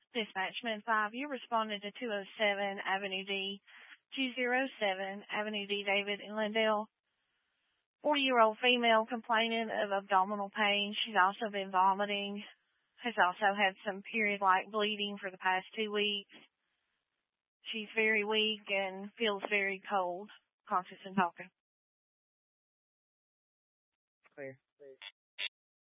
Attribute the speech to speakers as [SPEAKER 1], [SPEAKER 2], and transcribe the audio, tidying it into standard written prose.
[SPEAKER 1] Dispatchman 5, you responded to 207 Avenue D, 207 Avenue D, David in Lindale. 40-year-old female complaining of abdominal pain. She's also been vomiting. Has also had some period-like bleeding for the past 2 weeks. She's very weak and feels very cold, conscious and talking.
[SPEAKER 2] Clear.